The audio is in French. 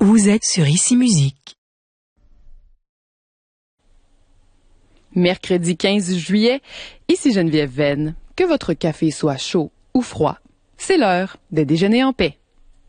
Vous êtes sur Ici Musique. Mercredi 15 juillet, ici Geneviève Venn. Que votre café soit chaud ou froid, c'est l'heure de déjeuner en paix.